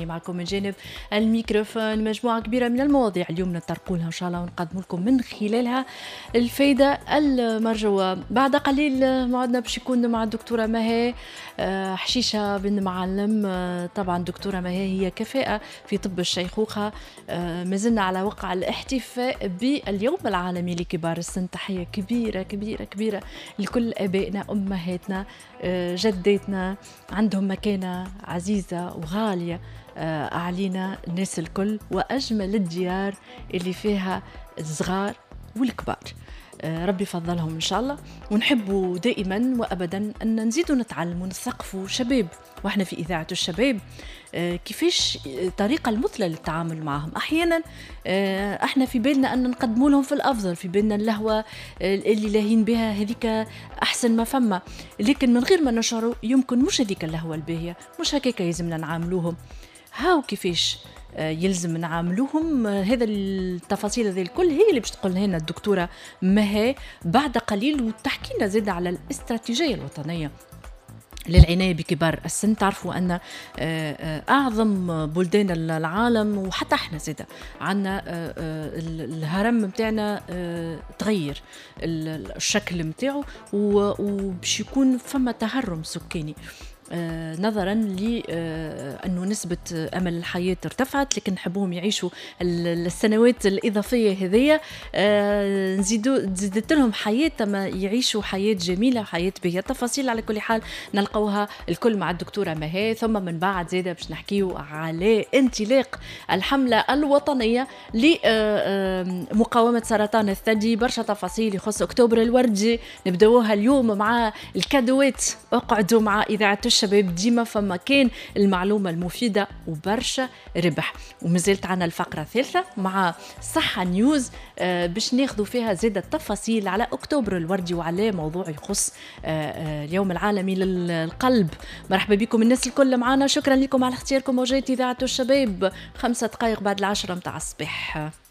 اللي معكم من جانب الميكروفون مجموعة كبيرة من المواضيع اليوم نطرقوا لها إن شاء الله ونقدم لكم من خلالها الفايدة المرجوة. بعد قليل موعدنا باش يكون مع الدكتورة مها حشيشة بن معلم. طبعا دكتورة مها هي كفاءة في طب الشيخوخة. ما زلنا على وقع الاحتفاء باليوم العالمي لكبار السن. تحية كبيرة كبيرة كبيرة لكل آبائنا أمهاتنا جداتنا، عندهم مكانة عزيزة وغالية علينا الناس الكل، وأجمل الديار اللي فيها الصغار والكبار. ربي يفضلهم إن شاء الله، ونحبوا دائما وأبدا أن نزيدوا نتعلم ونثقفوا شباب، وإحنا في إذاعة الشباب كيفاش طريقة المثلى للتعامل معهم. أحيانا إحنا في بالنا أن نقدموا لهم في الأفضل، في بالنا اللهوة اللي لاهين بها هذيك أحسن ما فما، لكن من غير ما نشعروا يمكن مش هذيك اللهوة الباهية، مش هكاك يلزمنا نعاملوهم. هاو كيفاش يلزم نعاملوهم. هذا التفاصيل هذه الكل هي اللي باش تقول لنا الدكتورة مها بعد قليل، وتحكي لنا زيادة على الاستراتيجية الوطنية للعناية بكبار السن. تعرفوا أن أعظم بلدان العالم وحتى احنا زيادة عنا الهرم متاعنا تغير الشكل متاعه، وباش يكون فما تهرم سكاني نظرا لأنه نسبة أمل الحياة ارتفعت، لكن نحبوهم يعيشوا السنوات الإضافية هذية، نزيدت لهم حياة ما يعيشوا حياة جميلة وحياة بها. تفاصيل على كل حال نلقوها الكل مع الدكتورة مها، ثم من بعد زيادة باش نحكيو على انطلاق الحملة الوطنية لمقاومة سرطان الثدي. برشا تفاصيل يخص أكتوبر الوردي نبدأوها اليوم مع الكادوات. اقعدوا مع إذاعة الشباب، ديما فما كان المعلومة المفيدة وبرشا ربح. ومازلت عنا الفقرة الثالثة مع صحة نيوز باش ناخذوا فيها زيادة التفاصيل على أكتوبر الوردي وعلى موضوع يخص اليوم العالمي للقلب. مرحبا بكم الناس الكل معنا، شكرا لكم على اختياركم موجات إذاعة الشباب. 5 دقائق بعد 10 متاع الصباح.